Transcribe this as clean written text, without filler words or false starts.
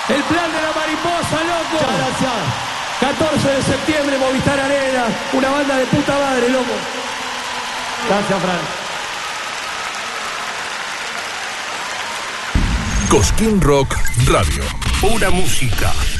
El plan de la mariposa, loco. Muchas gracias. 14 de septiembre, Movistar Arena. Una banda de puta madre, loco. Gracias, Fran. Cosquín Rock Radio. Pura música.